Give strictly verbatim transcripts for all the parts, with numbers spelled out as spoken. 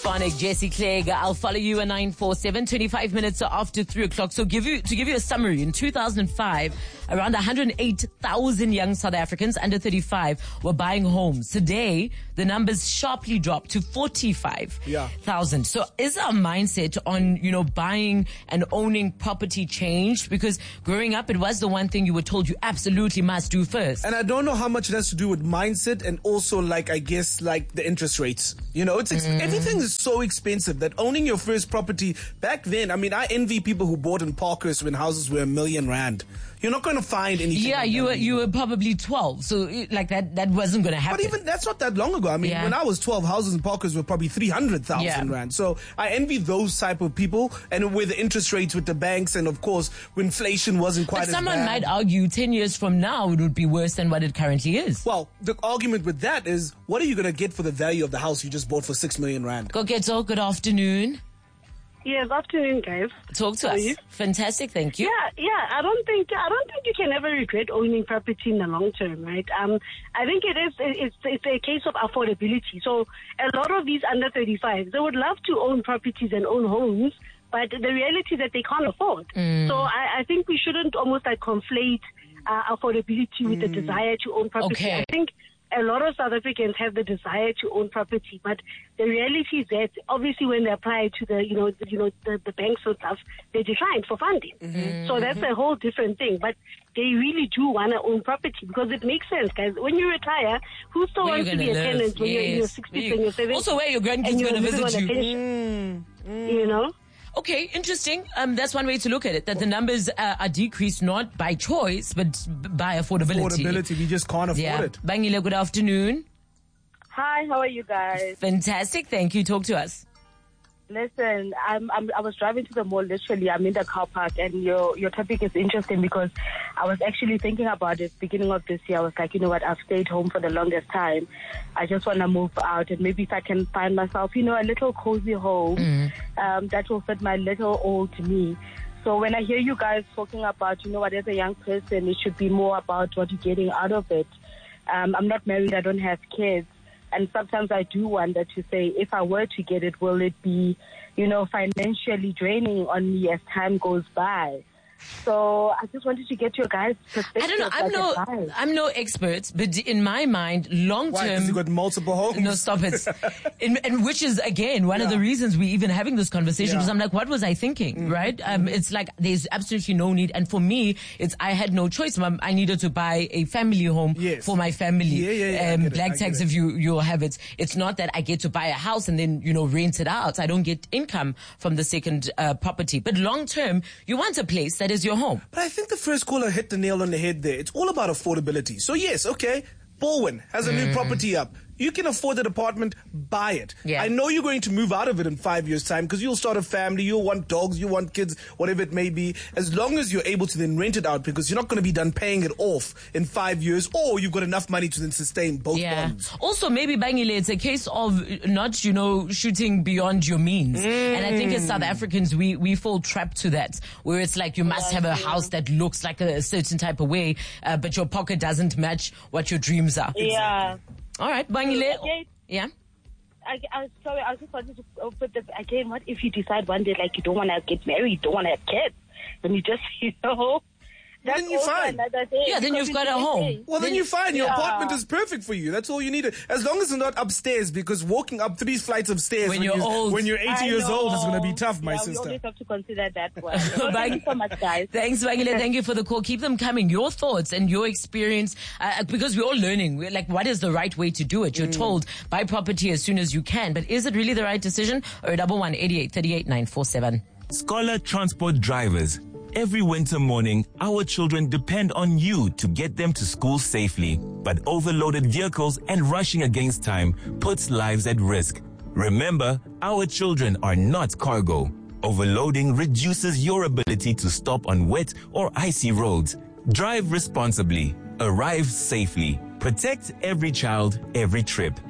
Phonic, Jesse Clegg. I'll follow you at nine four seven, twenty-five minutes after three o'clock. So give you, to give you a summary, in two thousand five, around one hundred eight thousand young South Africans under thirty-five were buying homes. Today, the numbers sharply dropped to forty-five thousand. Yeah. So is our mindset on, you know, buying and owning property changed? Because growing up, it was the one thing you were told you absolutely must do first. And I don't know how much it has to do with mindset and also, like, I guess, like the interest rates. You know, it's ex- mm. everything is so expensive that owning your first property back then, I mean, I envy people who bought in Parkhurst when houses were a million rand. You're not going to find anything. Yeah, like you were anymore. you were probably twelve, so like that that wasn't going to happen. But even that's not that long ago. I mean, yeah. when I was twelve, houses in Parkhurst were probably three hundred thousand yeah. rand. So I envy those type of people, and with the interest rates with the banks, and of course, when inflation wasn't quite. But as someone bad. might argue ten years from now it would be worse than what it currently is. Well, the argument with that is, what are you going to get for the value of the house you just bought for six million rand? Goketo, good afternoon. Yeah, good afternoon, guys. Talk to How us. are you? Fantastic, thank you. Yeah, yeah. I don't think I don't think you can ever regret owning property in the long term, right? Um, I think it is it's it's a case of affordability. So a lot of these under thirty-fives, they would love to own properties and own homes, but the reality is that they can't afford. Mm. So I, I think we shouldn't almost like conflate uh, affordability with mm. the desire to own property. Okay. I think a lot of South Africans have the desire to own property, but the reality is that obviously when they apply to the, you know, the, you know, the, the banks and stuff, they decline for funding. Mm-hmm. So that's a whole different thing. But they really do want to own property because it makes sense, guys. When you retire, who still where wants to be a live? tenant when yes. you're in your sixties and your seventies? Also, where your grandkids going to visit you? Mm, mm. You know? Okay, interesting. Um, that's one way to look at it, that the numbers uh, are decreased not by choice, but b- by affordability. Affordability, we just can't afford yeah. it. Bangile, good afternoon. Hi, how are you guys? Fantastic, thank you. Talk to us. Listen, I'm, I'm, I was driving to the mall, literally. I'm in the car park, and your your topic is interesting because I was actually thinking about it beginning of this year. I was like, you know what, I've stayed home for the longest time. I just want to move out, and maybe if I can find myself, you know, a little cozy home mm. um, that will fit my little old me. So when I hear you guys talking about, you know what, as a young person, it should be more about what you're getting out of it. Um, I'm not married, I don't have kids. And sometimes I do wonder to say, if I were to get it, will it be, you know, financially draining on me as time goes by? So I just wanted to get your guys' perspective. I don't know. I'm no, advice. I'm no expert, but in my mind, long Why? term. Because you got multiple homes. No, stop it. in, and which is again one yeah. of the reasons we even having this conversation. Yeah. Because I'm like, what was I thinking? Mm-hmm. Right? Um, mm-hmm. It's like there's absolutely no need, and for me, it's I had no choice. I needed to buy a family home yes. for my family. Yeah, yeah, yeah. Um, black tax if you you'll have it. It's not that I get to buy a house and then you know rent it out. I don't get income from the second uh, property. But long term, you want a place that is your home. But I think the first caller hit the nail on the head there. It's all about affordability. So yes, okay, Baldwin has a mm. new property up. You can afford that apartment, buy it. Yeah. I know you're going to move out of it in five years' time because you'll start a family, you'll want dogs, you want kids, whatever it may be. As long as you're able to then rent it out because you're not going to be done paying it off in five years or you've got enough money to then sustain both yeah. bonds. Also, maybe, Bangile, it's a case of not, you know, shooting beyond your means. Mm. And I think as South Africans, we, we fall trapped to that where it's like you must have a house that looks like a certain type of way, uh, but your pocket doesn't match what your dreams are. Yeah. All right, Bangile. Okay. Yeah. I, I was sorry. I just wanted to put this again. What if you decide one day like you don't want to get married, you don't want to have kids, then you just you know. Well, then you're fine. Yeah, then you've got a home. Well, then you're fine. Your yeah. apartment is perfect for you. That's all you need. As long as it's not upstairs, because walking up three flights of stairs when, when you're you, old, when you're eighty I years know. old is going to be tough, my yeah, sister. We always have to consider that one. So thank you so much, guys. Thanks, Bangile. Thank you for the call. Keep them coming. Your thoughts and your experience, uh, because we're all learning. We're like, what is the right way to do it? You're mm. told buy property as soon as you can, but is it really the right decision? Or double one eighty eight thirty eight nine four seven. Scholar Transport Drivers. Every winter morning, our children depend on you to get them to school safely. But overloaded vehicles and rushing against time puts lives at risk. Remember, our children are not cargo. Overloading reduces your ability to stop on wet or icy roads. Drive responsibly. Arrive safely. Protect every child, every trip.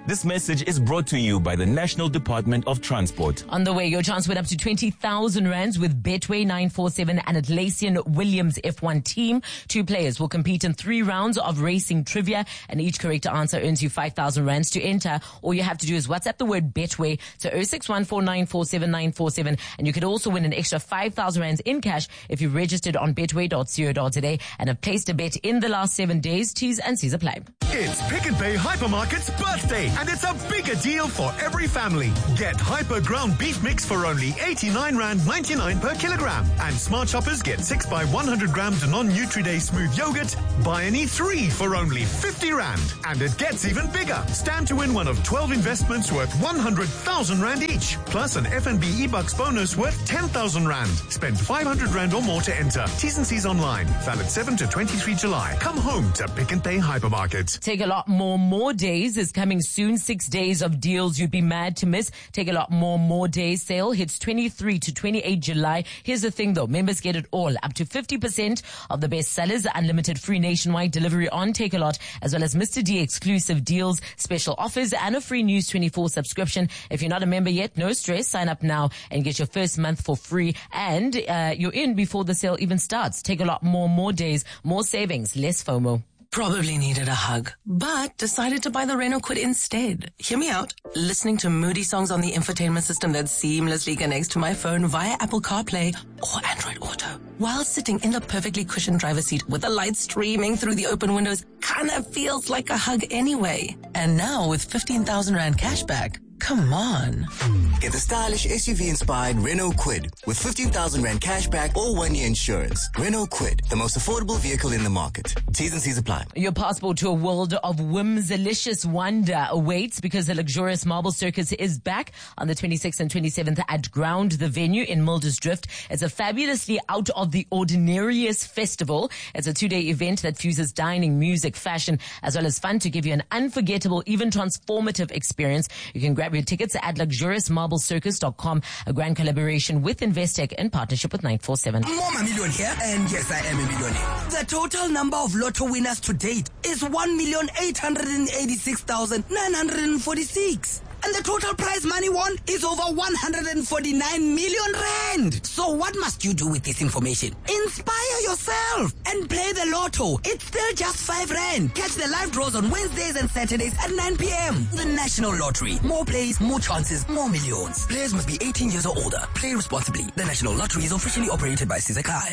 This message is brought to you by the National Department of Transport. On the way, your chance went up to twenty thousand rands with Betway nine four seven and Atlassian Williams F one team. Two players will compete in three rounds of racing trivia, and each correct answer earns you five thousand rands. To enter, all you have to do is WhatsApp the word Betway to zero six one four nine four seven nine four seven, and you could also win an extra five thousand rands in cash if you've registered on betway dot co dot za and have placed a bet in the last seven days. T's and C's apply. It's Pick n Pay Hypermarket's birthday, and it's a bigger deal for every family. Get Hyper Ground Beef Mix for only eighty-nine rand ninety-nine per kilogram. And Smart Shoppers get six by one hundred grams non-Nutri-Day smooth yogurt. Buy any three for only fifty rand. And it gets even bigger. Stand to win one of twelve investments worth one hundred thousand rand each. Plus an F N B e-bucks bonus worth ten thousand rand. Spend five hundred rand or more to enter. T's and C's online. Valid seven to twenty-three July. Come home to Pick n Pay Hypermarket. Take a Lot More More Days is coming soon. Six days of deals you'd be mad to miss. Take a Lot More More Days sale hits twenty-three to twenty-eight July. Here's the thing though, members get it all. Up to fifty percent of the best sellers, unlimited free nationwide delivery on Take a Lot, as well as Mister D exclusive deals, special offers, and a free News twenty-four subscription. If you're not a member yet, no stress. Sign up now and get your first month for free. And uh, you're in before the sale even starts. Take a Lot More More Days, more savings, less FOMO. Probably needed a hug, but decided to buy the Renault Kwid instead. Hear me out. Listening to moody songs on the infotainment system that seamlessly connects to my phone via Apple CarPlay or Android Auto, while sitting in the perfectly cushioned driver's seat with the light streaming through the open windows, kinda feels like a hug anyway. And now with fifteen thousand rand cashback, come on. Get the stylish S U V-inspired Renault Kwid with fifteen thousand rand cashback or one-year insurance. Renault Kwid, the most affordable vehicle in the market. T's and C's apply. Your passport to a world of whimsalicious wonder awaits, because the luxurious Marble Circus is back on the twenty-sixth and twenty-seventh at Ground, the venue in Mildersdrift. It's a fabulously out of the ordinariest festival. It's a two-day event that fuses dining, music, fashion, as well as fun to give you an unforgettable, even transformative experience. You can grab your tickets at luxurious marble circus dot com, a grand collaboration with Investec in partnership with nine four seven. Mama Million here, and yes, I am a millionaire. The total number of lotto winners to date is one million eight hundred eighty-six thousand nine hundred forty-six. And the total prize money won is over one hundred forty-nine million rand. So what must you do with this information? Inspire yourself and play the lotto. It's still just five rand. Catch the live draws on Wednesdays and Saturdays at nine p.m. The National Lottery. More plays, more chances, more millions. Players must be eighteen years or older. Play responsibly. The National Lottery is officially operated by Sizakai.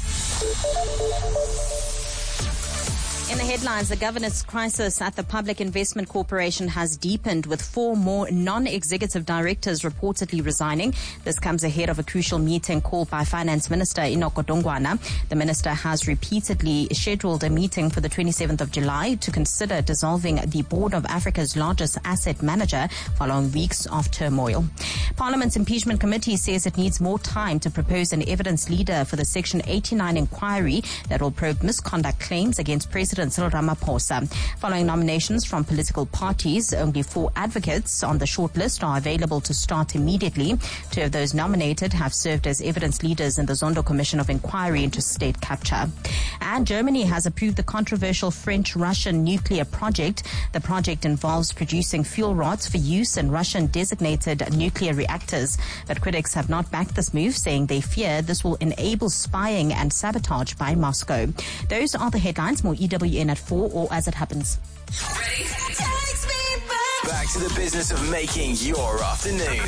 In the headlines, the governance crisis at the Public Investment Corporation has deepened, with four more non-executive directors reportedly resigning. This comes ahead of a crucial meeting called by Finance Minister Enoch Godongwana. The minister has repeatedly scheduled a meeting for the twenty-seventh of July to consider dissolving the board of Africa's largest asset manager following weeks of turmoil. Parliament's impeachment committee says it needs more time to propose an evidence leader for the Section eighty-nine inquiry that will probe misconduct claims against President Cyril Ramaphosa. Following nominations from political parties, only four advocates on the shortlist are available to start immediately. Two of those nominated have served as evidence leaders in the Zondo Commission of Inquiry into state capture. And Germany has approved the controversial French-Russian nuclear project. The project involves producing fuel rods for use in Russian designated nuclear reactors. But critics have not backed this move, saying they fear this will enable spying and sabotage by Moscow. Those are the headlines. More E W N at four, or as it happens. Ready? Takes me back. Back to the business of making your afternoon.